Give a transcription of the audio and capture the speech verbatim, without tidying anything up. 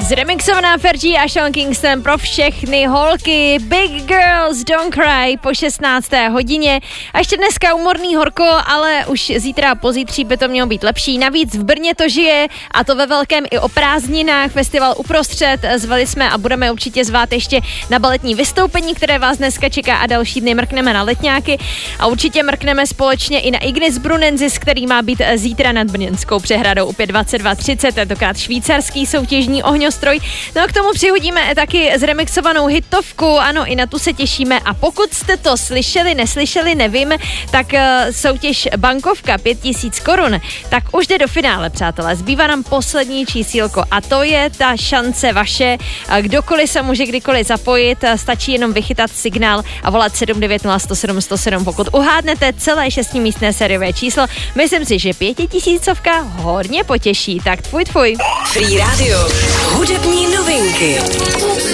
Zremixovaná Fergie a Sean Kingston pro všechny holky. Big Girls Don't Cry po šestnácté hodině. A ještě dneska umorný horko, ale už zítra a pozítří by to mělo být lepší. Navíc v Brně to žije, a to ve velkém i o prázdninách. Festival uprostřed zvali jsme a budeme určitě zvát ještě na baletní vystoupení, které vás dneska čeká, a další dny mrkneme na letňáky. A určitě mrkneme společně i na Ignis Brunensis, který má být zítra nad Brněnskou přehradou opět dvacet dva třicet, tentokrát švýcarský soutěžní ohňostroj. No a k tomu přihodíme taky zremixovanou hitovku, ano, i na tu se těšíme. A pokud jste to slyšeli, neslyšeli, nevím, tak uh, soutěž bankovka pět tisíc korun, tak už jde do finále, přátelé. Zbývá nám poslední čísílko a to je ta šance vaše. Kdokoliv se může kdykoliv zapojit, stačí jenom vychytat signál a volat sedm devět nula sto sedm sto sedm. Pokud uhádnete celé šestimístné sériové číslo, myslím si, že pětitisícovka hodně potěší. Tak tvůj tvůj. Free Radio. Hudební novinky.